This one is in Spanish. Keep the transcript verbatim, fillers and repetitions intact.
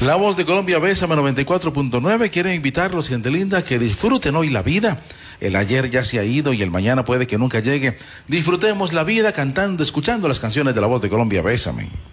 La Voz de Colombia, Bésame noventa y cuatro punto nueve, quiere invitarlos, gente linda, a que disfruten hoy la vida. El ayer ya se ha ido y el mañana puede que nunca llegue. Disfrutemos la vida cantando, escuchando las canciones de La Voz de Colombia, Bésame.